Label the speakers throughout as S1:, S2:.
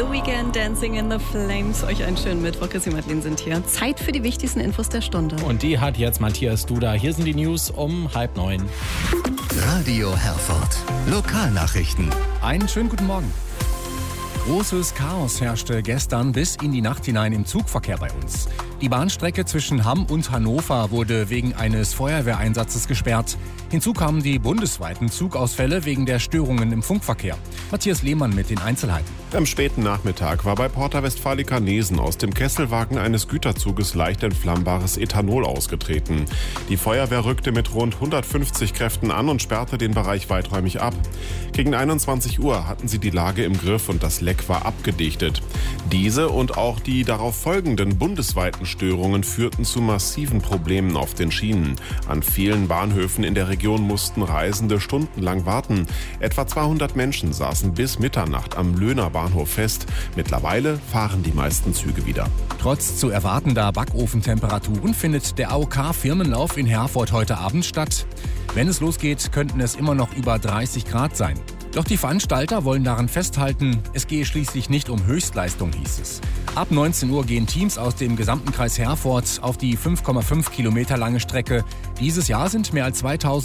S1: The Weeknd, Dancing in the Flames. Euch einen schönen Mittwoch. Chrissy und Madeleine sind hier. Zeit für die wichtigsten Infos der Stunde.
S2: Und die hat jetzt Matthias Duda. Hier sind die News um 8:30.
S3: Radio Herford. Lokalnachrichten.
S4: Einen schönen guten Morgen. Großes Chaos herrschte gestern bis in die Nacht hinein im Zugverkehr bei uns. Die Bahnstrecke zwischen Hamm und Hannover wurde wegen eines Feuerwehreinsatzes gesperrt. Hinzu kamen die bundesweiten Zugausfälle wegen der Störungen im Funkverkehr. Matthias Lehmann mit den Einzelheiten.
S5: Am späten Nachmittag war bei Porta Westfalica Nesen aus dem Kesselwagen eines Güterzuges leicht entflammbares Ethanol ausgetreten. Die Feuerwehr rückte mit rund 150 Kräften an und sperrte den Bereich weiträumig ab. Gegen 21 Uhr hatten sie die Lage im Griff und das Leck war abgedichtet. Diese und auch die darauf folgenden bundesweiten Störungen führten zu massiven Problemen auf den Schienen. An vielen Bahnhöfen in der Region mussten Reisende stundenlang warten. Etwa 200 Menschen saßen bis Mitternacht am Löhner Bahnhof fest. Mittlerweile fahren die meisten Züge wieder.
S4: Trotz zu erwartender Backofentemperaturen findet der AOK-Firmenlauf in Herford heute Abend statt. Wenn es losgeht, könnten es immer noch über 30 Grad sein. Doch die Veranstalter wollen daran festhalten, es gehe schließlich nicht um Höchstleistung, hieß es. Ab 19 Uhr gehen Teams aus dem gesamten Kreis Herford auf die 5,5 Kilometer lange Strecke. Dieses Jahr sind mehr als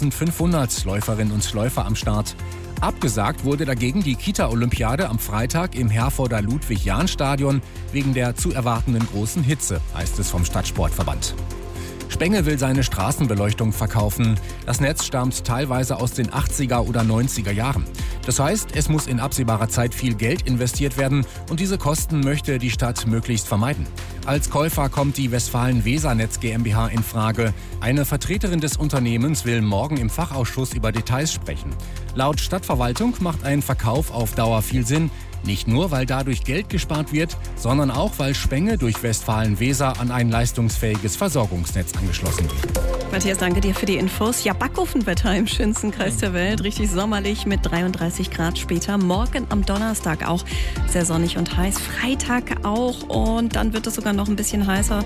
S4: 2500 Läuferinnen und Läufer am Start. Abgesagt wurde dagegen die Kita-Olympiade am Freitag im Herforder Ludwig-Jahn-Stadion wegen der zu erwartenden großen Hitze, heißt es vom Stadtsportverband. Spenge will seine Straßenbeleuchtung verkaufen. Das Netz stammt teilweise aus den 80er oder 90er Jahren. Das heißt, es muss in absehbarer Zeit viel Geld investiert werden und diese Kosten möchte die Stadt möglichst vermeiden. Als Käufer kommt die Westfalen-Weser-Netz GmbH in Frage. Eine Vertreterin des Unternehmens will morgen im Fachausschuss über Details sprechen. Laut Stadtverwaltung macht ein Verkauf auf Dauer viel Sinn. Nicht nur, weil dadurch Geld gespart wird, sondern auch, weil Spenge durch Westfalen-Weser an ein leistungsfähiges Versorgungsnetz angeschlossen wird.
S1: Matthias, danke dir für die Infos. Ja, Backofenwetter im schönsten Kreis der Welt. Richtig sommerlich mit 33 Grad später. Morgen am Donnerstag auch sehr sonnig und heiß. Freitag auch. Und dann wird es sogar noch ein bisschen heißer.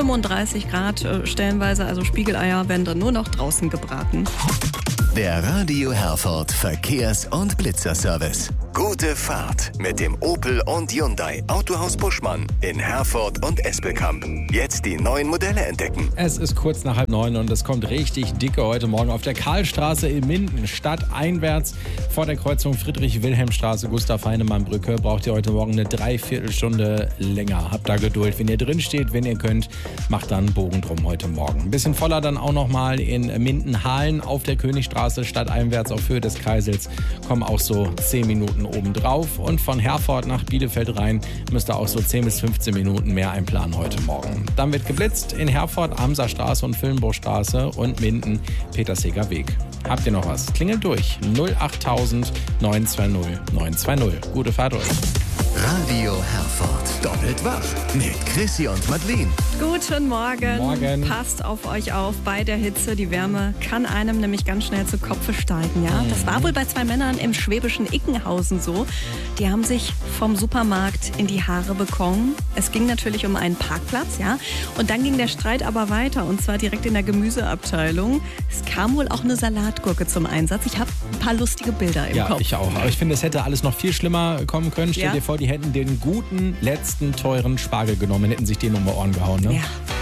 S1: 35 Grad stellenweise. Also Spiegeleier werden dann nur noch draußen gebraten.
S3: Der Radio Herford Verkehrs- und Blitzerservice. Gute Fahrt mit dem Opel und Hyundai Autohaus Buschmann in Herford und Espelkamp. Jetzt die neuen Modelle entdecken.
S2: Es ist kurz nach 8:30 und es kommt richtig dicke heute Morgen auf der Karlstraße in Minden. Stadteinwärts vor der Kreuzung Friedrich-Wilhelm-Straße, Gustav-Heinemann-Brücke braucht ihr heute Morgen eine Dreiviertelstunde länger. Habt da Geduld. Wenn ihr drin steht, wenn ihr könnt, macht dann einen Bogen drum heute Morgen. Ein bisschen voller dann auch nochmal in Minden-Hahlen auf der Königstraße, stadteinwärts auf Höhe des Kreisels. Kommen auch so 10 Minuten obendrauf. Und von Herford nach Bielefeld rein müsst ihr auch so 10 bis 15 Minuten mehr einplanen heute Morgen. Dann wird geblitzt in Herford, Amserstraße und Filmburgstraße und Minden, Petersheger Weg. Habt ihr noch was? Klingelt durch. 08000 920 920. Gute Fahrt euch.
S3: Radio Herford. Doppelt wach mit Chrissy und Madeleine.
S1: Guten Morgen.
S2: Morgen.
S1: Passt auf euch auf bei der Hitze. Die Wärme kann einem nämlich ganz schnell zu Kopfe steigen. Ja? Das war wohl bei 2 Männern im schwäbischen Ickenhausen so. Die haben sich vom Supermarkt in die Haare bekommen. Es ging natürlich um einen Parkplatz. Ja? Und dann ging der Streit aber weiter. Und zwar direkt in der Gemüseabteilung. Es kam wohl auch eine Salatgurke zum Einsatz. Ich habe ein paar lustige Bilder im Kopf.
S2: Ja, ich auch. Aber ich finde, es hätte alles noch viel schlimmer kommen können. Stell dir vor, die hätten den guten, letzten, teuren Spargel genommen, hätten sich den um die Ohren gehauen. Ne?
S1: Ja.